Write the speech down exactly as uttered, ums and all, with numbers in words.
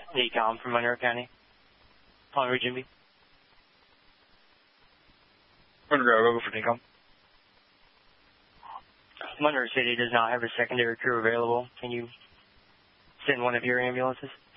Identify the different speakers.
Speaker 1: Decom from Monroe County. On Region B.
Speaker 2: Monroe, go for Decom.
Speaker 1: Monroe City does not have a secondary crew available. Can you send one of your ambulances?